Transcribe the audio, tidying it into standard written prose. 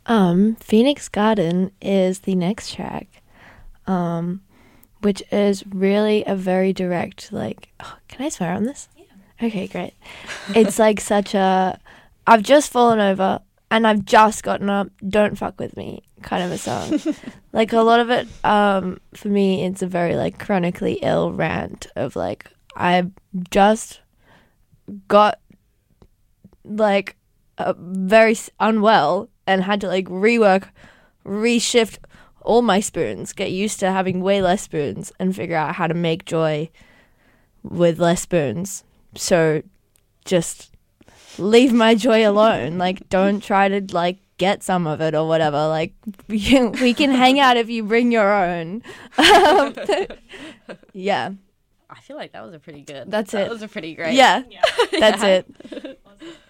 Phoenix Garden is the next track, which is really a very direct, like, oh, can I swear on this? Yeah. Okay, great. It's like such a, I've just fallen over and I've just gotten up, don't fuck with me kind of a song. Like a lot of it, for me, it's a very like chronically ill rant of like, I just got like very unwell and had to like reshift all my spoons, get used to having way less spoons and figure out how to make joy with less spoons. So just leave my joy alone. Like, don't try to like get some of it or whatever. Like, we can hang out if you bring your own. Yeah. I feel like that was a pretty good. That's it. That was a pretty great. Yeah. That's it.